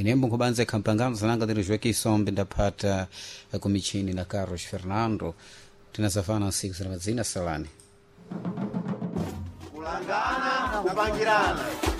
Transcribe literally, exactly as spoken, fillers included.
inembo nkubanze kampangano zananga diri jweki isombe ndapata kumichini na Carlos Fernando tinasafana siku za mazina salani kulangana na bangirana.